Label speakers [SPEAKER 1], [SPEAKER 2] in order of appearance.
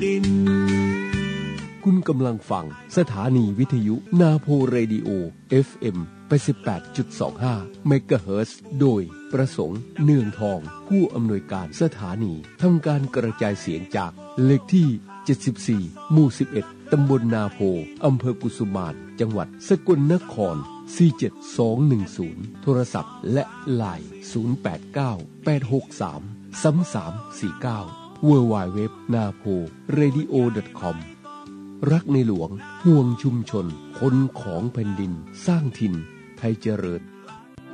[SPEAKER 1] คุณกำลังฟังสถานีวิทยุนาโพเรดิโอ FM 88.25 เมกะเฮิรตซ์โดยประสงค์เนืองทองผู้อำนวยการสถานีทำการกระจายเสียงจากเลขที่ 74 หมู่ 11 ตำบลนาโพอำเภอกุสุมานจังหวัดสกลนคร 47210 โทรศัพท์และไลน์ 089-863-3349 www.naporadio.com รักในหลวงห่วงชุมชนคนของแผ่นดินสร้างถิ่นไทยเจริญ